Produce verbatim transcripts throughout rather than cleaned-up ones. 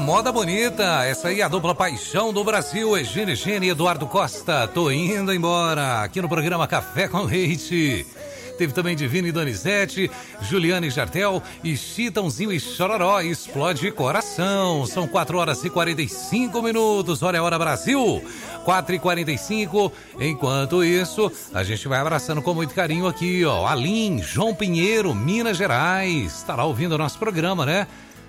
moda bonita. Essa aí é a dupla paixão do Brasil, Egílio Gene e Eduardo Costa. Tô indo embora aqui no programa Café com Leite. Teve também Divino e Donizete, Juliane Jartel e Chitãozinho e Chororó. Explode coração. São quatro horas e quarenta e cinco minutos. Olha a hora, Brasil. quatro e quarenta e cinco. Enquanto isso, a gente vai abraçando com muito carinho aqui, ó. Alim, João Pinheiro, Minas Gerais. Estará ouvindo o nosso programa, né?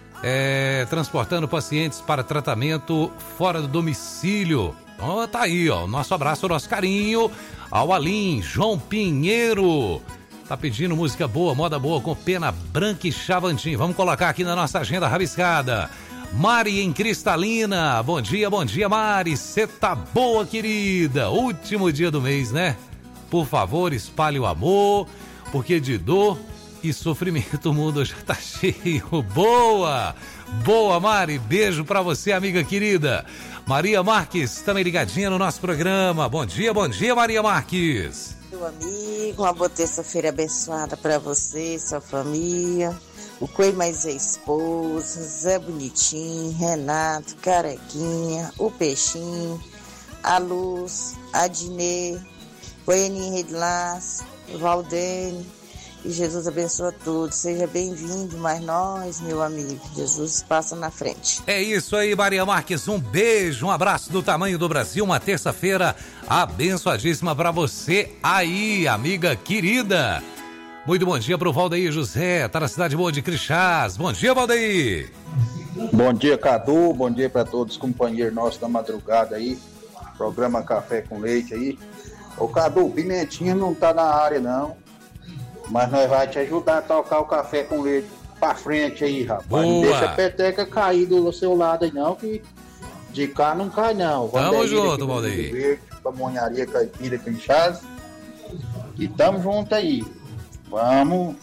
É, transportando pacientes para tratamento fora do domicílio. Então, tá aí, ó. Nosso abraço, nosso carinho ao Alim, João Pinheiro. Tá pedindo música boa, moda boa, com Pena Branca e Chavantin. Vamos colocar aqui na nossa agenda rabiscada. Mari em Cristalina. Bom dia, bom dia, Mari. Cê tá boa, querida? Último dia do mês, né? Por favor, espalhe o amor, porque de dor e sofrimento o mundo já tá cheio. Boa! Boa, Mari. Beijo pra você, amiga querida. Maria Marques, também ligadinha no nosso programa. Bom dia, bom dia, Maria Marques. Meu amigo, uma boa terça-feira abençoada pra você, sua família. O Coelho mais a esposa, Zé Bonitinho, Renato, Carequinha, o Peixinho, a Luz, a Dinê, Goianinha Redlas, Valdene. E Jesus abençoa todos. Seja bem-vindo, mas nós, meu amigo, Jesus passa na frente. É isso aí, Maria Marques. Um beijo, um abraço do tamanho do Brasil. Uma terça-feira abençoadíssima pra você aí, amiga querida. Muito bom dia pro Valdeir José, tá na cidade boa de Crixás. Bom dia, Valdeir. Bom dia, Cadu. Bom dia pra todos os companheiros nossos da madrugada aí. Programa Café com Leite aí. Ô, Cadu, Pimentinha não tá na área, não. Mas nós vamos te ajudar a tocar o café com leite pra frente aí, rapaz. Boa. Não deixa a peteca cair do seu lado aí, não, que de cá não cai, não. Tamo junto, Valdeir. Pamonharia Caipira Crixás. E tamo junto aí. Vamos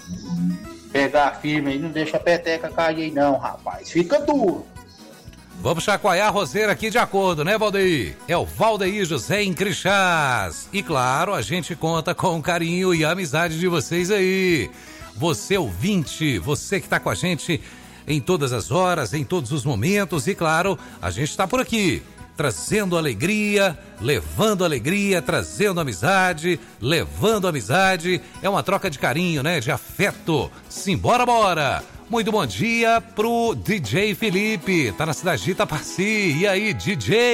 pegar firme aí, não deixa a peteca cair aí, não, rapaz. Fica duro. Vamos chacoalhar a roseira aqui de acordo, né, Valdeir? É o Valdeir José em Crixás. E claro, a gente conta com o carinho e a amizade de vocês aí. Você ouvinte, você que tá com a gente em todas as horas, em todos os momentos. E claro, a gente tá por aqui, trazendo alegria, levando alegria, trazendo amizade, levando amizade. É uma troca de carinho, né, de afeto. Simbora, bora! Muito bom dia pro D J Felipe, tá na cidade de Itapaci. E aí, D J?